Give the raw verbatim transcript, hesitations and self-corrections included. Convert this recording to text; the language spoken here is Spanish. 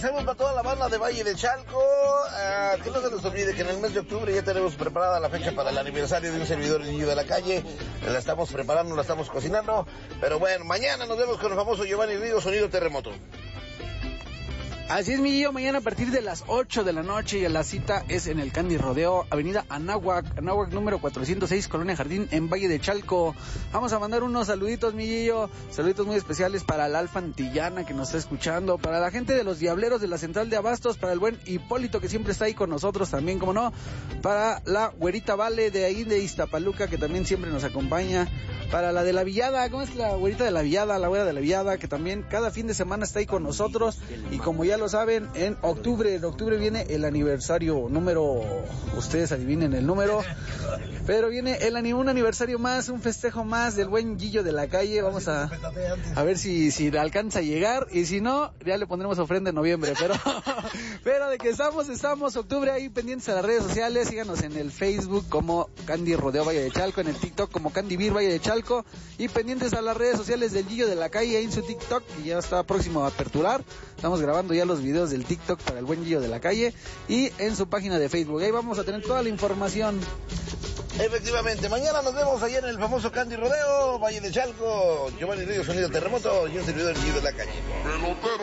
agradecemos a toda la banda de Valle de Chalco. Uh, que no se les olvide que en el mes de octubre ya tenemos preparada la fecha para el aniversario de un servidor el Niño de la Calle. La estamos preparando, la estamos cocinando. Pero bueno, mañana nos vemos con el famoso Giovanni Río, Sonido Terremoto. Así es, mi Guillo, mañana a partir de las ocho de la noche y la cita es en el Candy Rodeo, avenida Anáhuac, Anáhuac número cuatrocientos seis, Colonia Jardín, en Valle de Chalco. Vamos a mandar unos saluditos, mi Guillo, saluditos muy especiales para la Alfa Antillana que nos está escuchando, para la gente de los Diableros de la Central de Abastos, para el buen Hipólito que siempre está ahí con nosotros también, como no, para la Güerita Vale de ahí de Iztapaluca que también siempre nos acompaña, para la de la Villada, ¿cómo es la güerita de la Villada? La güera de la Villada, que también cada fin de semana está ahí con nosotros. Y como ya lo saben, en octubre, en octubre viene el aniversario número, ustedes adivinen el número, pero viene el un aniversario más, un festejo más del buen Guillo de la Calle. Vamos a, a ver si, si le alcanza a llegar, y si no, ya le pondremos ofrenda en noviembre, pero, pero de que estamos, estamos, octubre ahí pendientes a las redes sociales. Síganos en el Facebook como Candy Rodeo Valle de Chalco, en el TikTok como Candy Beer Valle de Chalco, y pendientes a las redes sociales del Guillo de la Calle en su TikTok, que ya está próximo a aperturar. Estamos grabando ya los videos del TikTok para el buen Guillo de la Calle, y en su página de Facebook. Ahí vamos a tener toda la información. Efectivamente, mañana nos vemos allá en el famoso Candy Rodeo, Valle de Chalco, Giovanni Río, Sonido Terremoto, y un servidor del Guillo de la Calle.